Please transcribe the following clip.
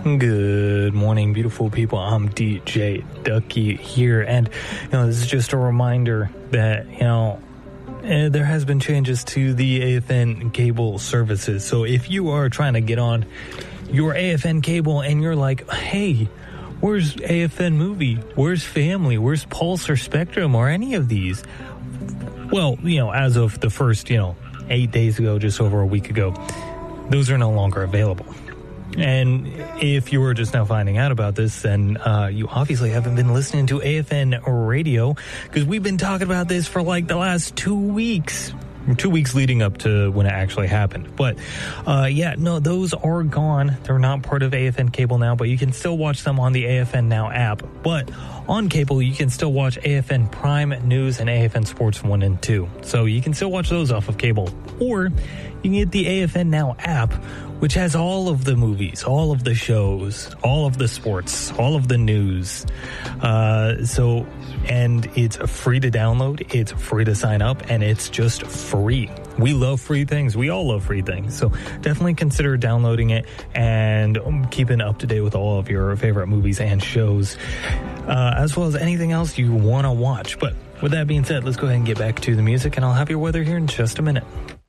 Good morning, beautiful people. I'm DJ Ducky here, and this is just a reminder that there has been changes to the AFN cable services. So if you are trying to get on your AFN cable and you're like, hey, where's AFN Movie? Where's Family? Where's Pulse or Spectrum or any of these? Well, as of the first 8 days ago, just over a week ago, those are no longer available. And if you were just now finding out about this, then you obviously haven't been listening to AFN Radio, because we've been talking about this for like the last 2 weeks. 2 weeks leading up to when it actually happened. But, those are gone. They're not part of AFN Cable now, but you can still watch them on the AFN Now app. But on cable, you can still watch AFN Prime News and AFN Sports 1 and 2. So you can still watch those off of cable. Or you can get the AFN Now app, which has all of the movies, all of the shows, all of the sports, all of the news. And it's free to download, it's free to sign up, and it's just free. We love free things. We all love free things. So definitely consider downloading it and keeping up to date with all of your favorite movies and shows, as well as anything else you want to watch. But with that being said, let's go ahead and get back to the music, and I'll have your weather here in just a minute.